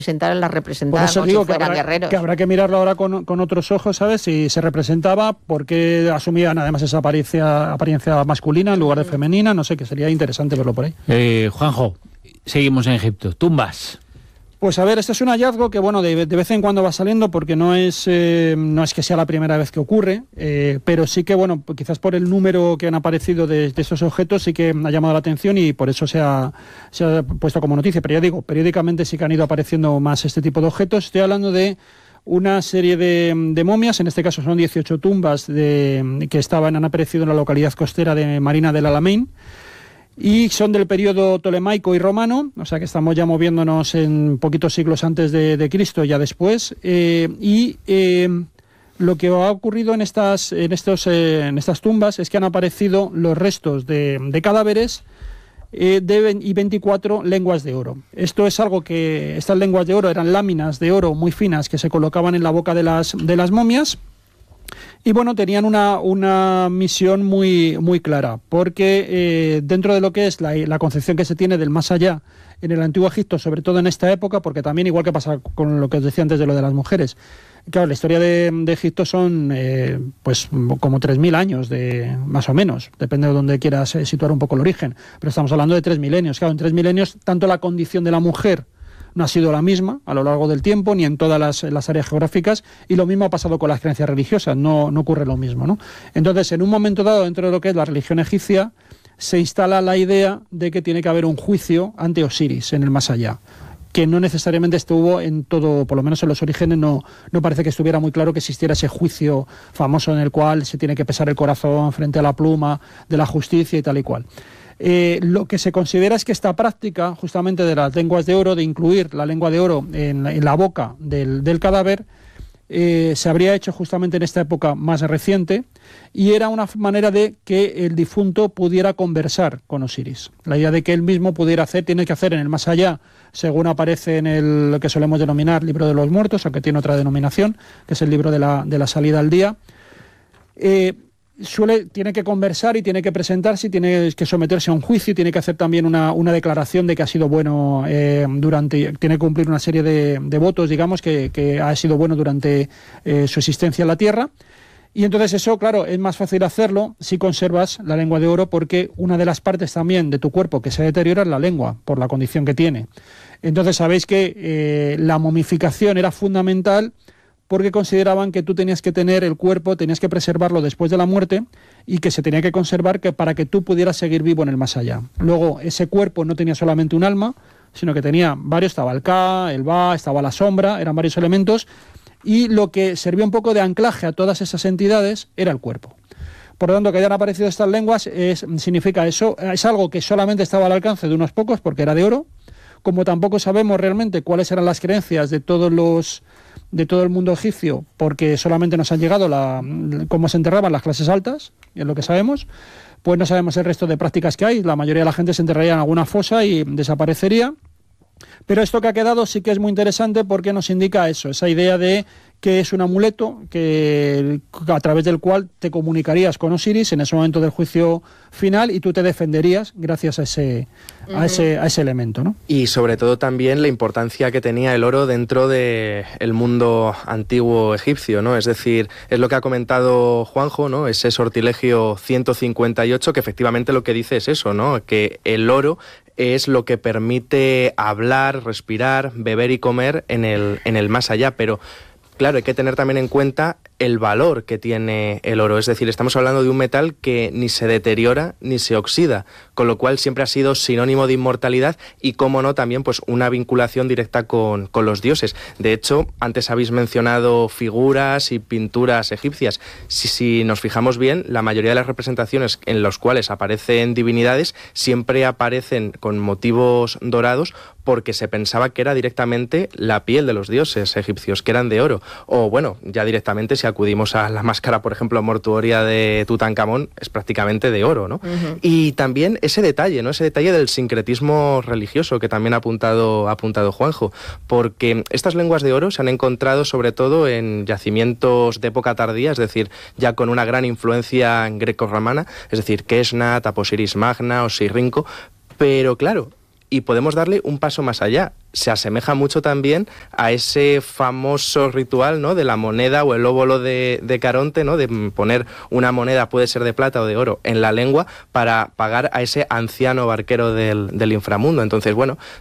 las representaban como si fueran guerreros. Que habrá que mirarlo ahora con otros ojos, ¿sabes? Si se representaba, ¿por qué asumían además esa apariencia masculina en lugar de femenina? No sé, que sería interesante verlo por ahí. Juanjo, seguimos en Egipto. Tumbas. Pues a ver, este es un hallazgo que, bueno, de vez en cuando va saliendo porque no es que sea la primera vez que ocurre, pero sí que, bueno, quizás por el número que han aparecido de esos objetos sí que ha llamado la atención y por eso se ha puesto como noticia. Pero ya digo, periódicamente sí que han ido apareciendo más este tipo de objetos. Estoy hablando de una serie de momias, en este caso son 18 tumbas que han aparecido en la localidad costera de Marina del Alamein. Y son del periodo tolemaico y romano, o sea que estamos ya moviéndonos en poquitos siglos antes de Cristo, ya después. Lo que ha ocurrido en estas tumbas es que han aparecido los restos de cadáveres y 24 lenguas de oro. Esto es algo que estas lenguas de oro eran láminas de oro muy finas que se colocaban en la boca de las momias. Y bueno, tenían una misión muy, muy clara, porque dentro de lo que es la concepción que se tiene del más allá en el Antiguo Egipto, sobre todo en esta época, porque también igual que pasa con lo que os decía antes de lo de las mujeres, claro, la historia de Egipto son pues como 3.000 años, más o menos, depende de donde quieras situar un poco el origen, pero estamos hablando de 3 milenios. Claro, en 3 milenios tanto la condición de la mujer no ha sido la misma a lo largo del tiempo, ni en todas las áreas geográficas, y lo mismo ha pasado con las creencias religiosas, no ocurre lo mismo, ¿no? Entonces, en un momento dado, dentro de lo que es la religión egipcia, se instala la idea de que tiene que haber un juicio ante Osiris en el más allá, que no necesariamente estuvo en todo, por lo menos en los orígenes, no parece que estuviera muy claro que existiera ese juicio famoso en el cual se tiene que pesar el corazón frente a la pluma de la justicia y tal y cual. Lo que se considera es que esta práctica, justamente de las lenguas de oro, de incluir la lengua de oro en la boca del cadáver, se habría hecho justamente en esta época más reciente y era una manera de que el difunto pudiera conversar con Osiris. La idea de que él mismo tiene que hacer en el más allá, según aparece en lo que solemos denominar libro de los muertos, aunque tiene otra denominación, que es el libro de la salida al día. Tiene que conversar y tiene que presentarse y tiene que someterse a un juicio y tiene que hacer también una declaración de que ha sido bueno tiene que cumplir una serie de votos, digamos, que ha sido bueno durante su existencia en la Tierra. Y entonces eso, claro, es más fácil hacerlo si conservas la lengua de oro, porque una de las partes también de tu cuerpo que se deteriora es la lengua, por la condición que tiene. Entonces sabéis que la momificación era fundamental, porque consideraban que tú tenías que tener el cuerpo, tenías que preservarlo después de la muerte y que se tenía que conservar para que tú pudieras seguir vivo en el más allá. Luego, ese cuerpo no tenía solamente un alma, sino que tenía varios, estaba el Ka, el Ba, estaba la sombra, eran varios elementos, y lo que servía un poco de anclaje a todas esas entidades era el cuerpo. Por lo tanto, que hayan aparecido estas lenguas significa eso, es algo que solamente estaba al alcance de unos pocos porque era de oro, como tampoco sabemos realmente cuáles eran las creencias de todo el mundo egipcio, porque solamente nos han llegado cómo se enterraban las clases altas, y es lo que sabemos, pues no sabemos el resto de prácticas que hay. La mayoría de la gente se enterraría en alguna fosa y desaparecería. Pero esto que ha quedado sí que es muy interesante porque nos indica eso, esa idea de que es un amuleto a través del cual te comunicarías con Osiris en ese momento del juicio final y tú te defenderías gracias a ese elemento, ¿no? Y sobre todo también la importancia que tenía el oro dentro del mundo antiguo egipcio, ¿no? Es decir, es lo que ha comentado Juanjo, ¿no? Ese sortilegio 158 que efectivamente lo que dice es eso, ¿no? Que el oro es lo que permite hablar, respirar, beber y comer en el más allá, pero claro, hay que tener también en cuenta el valor que tiene el oro. Es decir, estamos hablando de un metal que ni se deteriora ni se oxida, con lo cual siempre ha sido sinónimo de inmortalidad y, cómo no, también pues una vinculación directa con los dioses. De hecho, antes habéis mencionado figuras y pinturas egipcias. Si nos fijamos bien, la mayoría de las representaciones en las cuales aparecen divinidades siempre aparecen con motivos dorados porque se pensaba que era directamente la piel de los dioses egipcios, que eran de oro. O bueno, ya directamente si acudimos a la máscara, por ejemplo, mortuoria de Tutankamón, es prácticamente de oro, ¿no? Uh-huh. Y también ese detalle, ¿no? Ese detalle del sincretismo religioso que también ha apuntado Juanjo, porque estas lenguas de oro se han encontrado sobre todo en yacimientos de época tardía, es decir, ya con una gran influencia greco-romana, es decir, Kesna, Taposiris Magna, Osirrinco, pero claro, y podemos darle un paso más allá. Se asemeja mucho también a ese famoso ritual, ¿no?, de la moneda o el óvulo de Caronte, ¿no?, de poner una moneda, puede ser de plata o de oro, en la lengua para pagar a ese anciano barquero del inframundo. Entonces, bueno,